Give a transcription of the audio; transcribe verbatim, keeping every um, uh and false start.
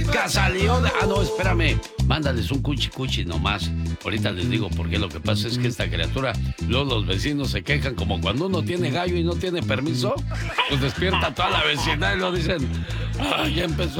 Casaleón. Ah, no, espérame. Mándales un cuchi cuchi nomás. Ahorita les digo por qué. Lo que pasa es que esta criatura, luego los vecinos se quejan como cuando uno tiene gallo y no tiene permiso, pues despierta a toda la vecindad y lo dicen, ah, ya empezó